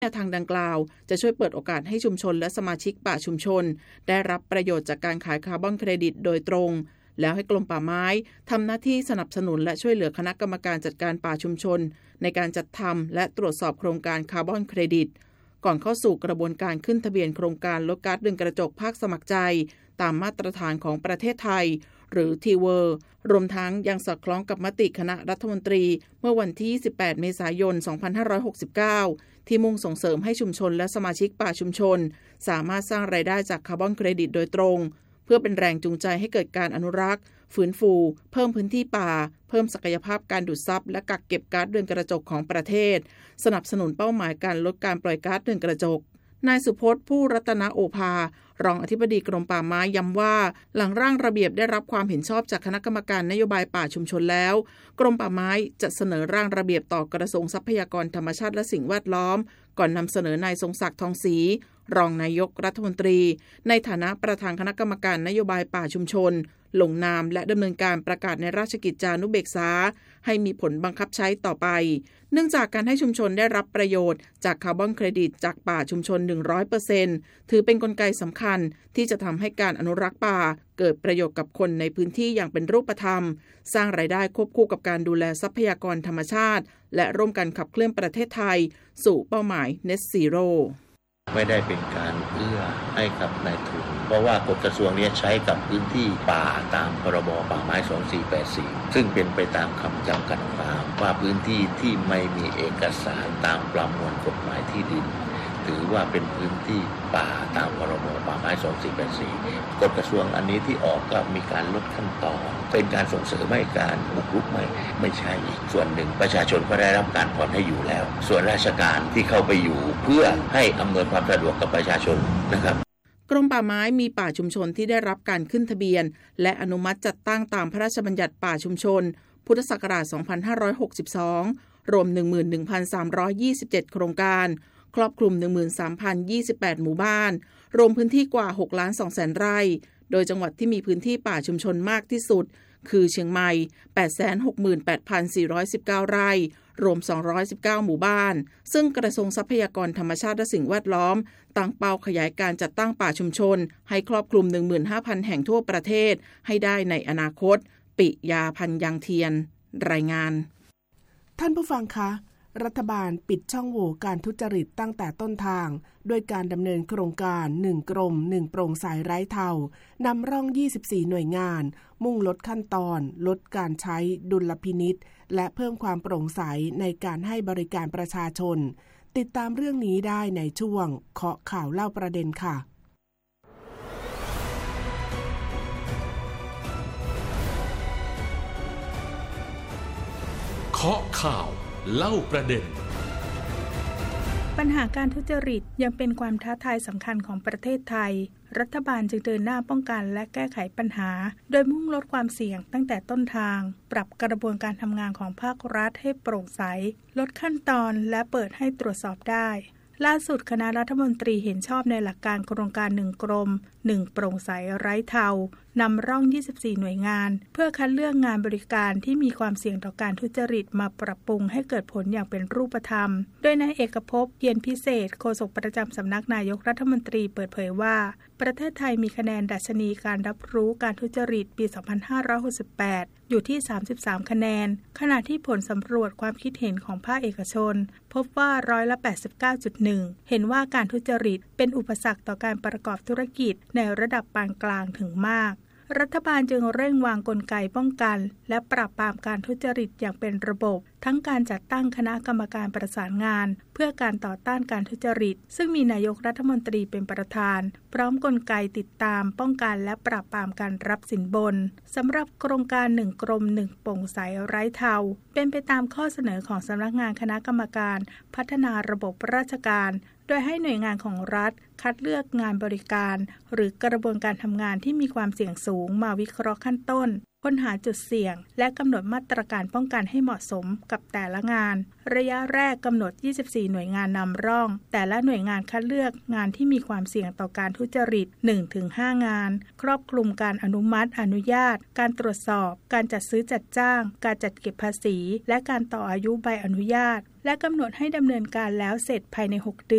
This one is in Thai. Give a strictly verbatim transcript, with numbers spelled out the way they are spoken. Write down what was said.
แนวทางดังกล่าวจะช่วยเปิดโอกาสให้ชุมชนและสมาชิกป่าชุมชนได้รับประโยชน์จากการขายคาร์บอนเครดิตโดยตรงแล้วให้กรมป่าไม้ทำหน้าที่สนับสนุนและช่วยเหลือคณะกรรมการจัดการป่าชุมชนในการจัดทำและตรวจสอบโครงการคาร์บอนเครดิตก่อนเข้าสู่กระบวนการขึ้นทะเบียนโครงการลดก๊าซเรือนกระจกภาคสมัครใจตามมาตรฐานของประเทศไทยหรือ ที เวิลด์ รวมทั้งยังสอดคล้องกับมติคณะรัฐมนตรีเมื่อวันที่ยี่สิบแปดเมษายนสองพันห้าร้อยหกสิบเก้าที่มุ่งส่งเสริมให้ชุมชนและสมาชิกป่าชุมชนสามารถสร้างรายได้จากคาร์บอนเครดิตโดยตรงเพื่อเป็นแรงจูงใจให้เกิดการอนุรักษ์ฟื้นฟูเพิ่มพื้นที่ป่าเพิ่มศักยภาพการดูดซับและกักเก็บก๊าซเรือนกระจกของประเทศสนับสนุนเป้าหมายการลดการปล่อยก๊าซเรือนกระจกนายสุพจน์ผู้รัตนโอภารองอธิบดีกรมป่าไม้ย้ำว่าหลังร่างระเบียบได้รับความเห็นชอบจากคณะกรรมการนโยบายป่าชุมชนแล้วกรมป่าไม้จะเสนอร่างระเบียบต่อกระทรวงทรัพยากรธรรมชาติและสิ่งแวดล้อมก่อนนำเสนอนายทรงศักดิ์ทองศรีรองนายกรัฐมนตรีในฐานะประธานคณะกรรมการนโยบายป่าชุมชนลงนามและดำเนินการประกาศในราชกิจจานุเบกษาให้มีผลบังคับใช้ต่อไปเนื่องจากการให้ชุมชนได้รับประโยชน์จากคาร์บอนเครดิตจากป่าชุมชน หนึ่งร้อยเปอร์เซ็นต์ ถือเป็นกลไกสำคัญที่จะทำให้การอนุรักษ์ป่าเกิดประโยชน์กับคนในพื้นที่อย่างเป็นรูปธรรมสร้างรายได้ควบคู่กับการดูแลทรัพยากรธรรมชาติและร่วมกันขับเคลื่อนประเทศไทยสู่เป้าหมาย Net Zero ไม่ได้เป็นการเอื้อให้กับนายทุนเพราะว่ากฎกระทรวงนี้ใช้กับพื้นที่ป่าตามพรบป่าไม้สองพันสี่ร้อยแปดสิบสี่ซึ่งเป็นไปตามคำจำกัดความว่าพื้นที่ที่ไม่มีเอกสารตามประมวลกฎหมายที่ดินถือว่าเป็นพื้นที่ป่าตามพรบป่าไม้สองพันสี่ร้อยแปดสิบสี่กฎกระทรวงอันนี้ที่ออกก็มีการลดขั้นตอนเป็นการส่งเสริมให้การบุกรุกไม่ไม่ใช่อีกส่วนหนึ่งประชาชนก็ได้รับการผ่อนให้อยู่แล้วส่วนราชการที่เข้าไปอยู่เพื่อให้อำนวยความสะดวกกับประชาชนนะครับกรมป่าไม้มีป่าชุมชนที่ได้รับการขึ้นทะเบียนและอนุมัติจัดตั้งตามพระราชบัญญัติป่าชุมชนพุทธศักราชสองพันห้าร้อยหกสิบสองรวม หนึ่งหมื่นหนึ่งพันสามร้อยยี่สิบเจ็ด โครงการครอบคลุม หนึ่งหมื่นสามพันยี่สิบแปด หมู่บ้านรวมพื้นที่กว่า หกล้านสองแสน ไร่โดยจังหวัดที่มีพื้นที่ป่าชุมชนมากที่สุดคือเชียงใหม่ แปดแสนหกหมื่นแปดพันสี่ร้อยสิบเก้า ไร่รวมสองร้อยสิบเก้าหมู่บ้านซึ่งกระทรวงทรัพยากรธรรมชาติและสิ่งแวดล้อมตั้งเป้าขยายการจัดตั้งป่าชุมชนให้ครอบคลุม หนึ่งหมื่นห้าพัน แห่งทั่วประเทศให้ได้ในอนาคตปิยาพันยังเทียนรายงานท่านผู้ฟังคะรัฐบาลปิดช่องโหว่การทุจริตตั้งแต่ต้นทางด้วยการดำเนินโครงการหนึ่งกรมหนึ่งโปร่งใสไร้เทานำร่องยี่สิบสี่หน่วยงานมุ่งลดขั้นตอนลดการใช้ดุลพินิจและเพิ่มความโปร่งใสในการให้บริการประชาชนติดตามเรื่องนี้ได้ในช่วงเคาะข่าวเล่าประเด็นค่ะเคาะข่าวเล่าประเด็นปัญหาการทุจริตยังเป็นความท้าทายสำคัญของประเทศไทยรัฐบาลจึงเดินหน้าป้องกันและแก้ไขปัญหาโดยมุ่งลดความเสี่ยงตั้งแต่ต้นทางปรับกระบวนการทำงานของภาครัฐให้โปร่งใสลดขั้นตอนและเปิดให้ตรวจสอบได้ล่าสุดคณะรัฐมนตรีเห็นชอบในหลักการโครงการหนึ่งกรมหนึ่งโปร่งใสไร้เทานำร่องยี่สิบสี่หน่วยงานเพื่อคัดเลือกงานบริการที่มีความเสี่ยงต่อการทุจริตมาปรับปรุงให้เกิดผลอย่างเป็นรูปธรรมโดยนายเอกภพเพียรพิเศษโฆษกประจำสำนักนายกรัฐมนตรีเปิดเผยว่าประเทศไทยมีคะแนนดัชนีการรับรู้การทุจริตปีสองพันห้าร้อยหกสิบแปดอยู่ที่สามสิบสามคะแนนขณะที่ผลสำรวจความคิดเห็นของภาคเอกชนพบว่าร้อยละ แปดสิบเก้าจุดหนึ่ง เห็นว่าการทุจริตเป็นอุปสรรคต่อการประกอบธุรกิจในระดับปานกลางถึงมากรัฐบาลจึงเร่งวางกลไกป้องกันและปราบปรามการทุจริตอย่างเป็นระบบทั้งการจัดตั้งคณะกรรมการประสานงานเพื่อการต่อต้านการทุจริตซึ่งมีนายกรัฐมนตรีเป็นประธานพร้อมกลไกติดตามป้องกันและปราบปรามการรับสินบนสำหรับโครงการหนึ่งกรมหนึ่งโปร่งใสไร้เทาเป็นไปตามข้อเสนอของสำนักงานคณะกรรมการพัฒนาระบบราชการโดยให้หน่วยงานของรัฐคัดเลือกงานบริการหรือกระบวนการทำงานที่มีความเสี่ยงสูงมาวิเคราะห์ขั้นต้นค้นหาจุดเสี่ยงและกำหนดมาตรการป้องกันให้เหมาะสมกับแต่ละงานระยะแรกกำหนดยี่สิบสี่หน่วยงานนำร่องแต่ละหน่วยงานคัดเลือกงานที่มีความเสี่ยงต่อการทุจริต หนึ่งถึงห้า งานครอบคลุมการอนุมัติอนุญาตการตรวจสอบการจัดซื้อจัดจ้างการจัดเก็บภาษีและการต่ออายุใบอนุญาตและกำหนดให้ดำเนินการแล้วเสร็จภายในหกเดือน